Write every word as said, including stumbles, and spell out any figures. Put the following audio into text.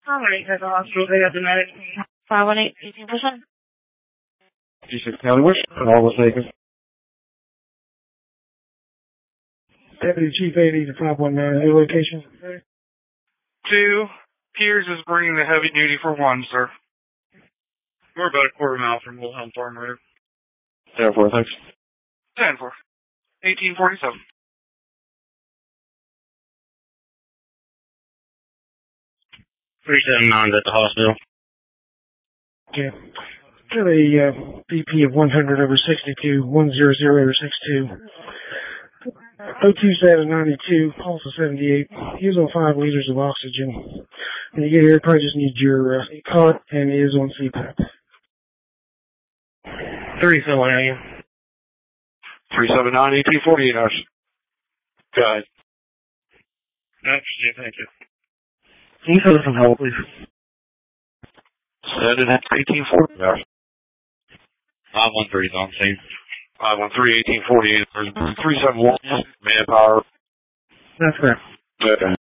All right, at the hospital, they got the medic. five one eight, eighteen percent. G six County, what's all was taken? Deputy Chief eighty to five one nine, your location? Two, Piers is bringing the heavy duty for one, sir. We're about a quarter mile from Wilhelm Farm Road. ten four, thanks. ten four. eighteen forty-seven. three seven nine at the hospital. Okay. Got a uh, B P of one hundred over sixty-two, one hundred over sixty-two. O two seven ninety-two, pulse of seventy-eight. He is on five liters of oxygen. When you get here, probably just need your uh, cot, and he is on C PAP. three seven nine. three seven nine, eighteen forty-eight hours. Go ahead. Actually, thank you. Can you tell us some help, please? Set it at eighteen forty hours. five one three is on scene. five one three, eighteen forty-eight hours. three seven one, manpower. That's correct. Okay.